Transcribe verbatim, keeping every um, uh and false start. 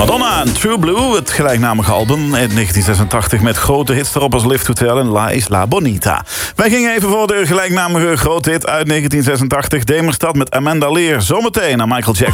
Madonna en True Blue, het gelijknamige album uit negentien zesentachtig... met grote hits erop als Lift Hotel en La Isla Bonita. Wij gingen even voor de gelijknamige grote hit uit negentien zesentachtig... Demerstad met Amanda Lear. Zometeen naar Michael Jackson.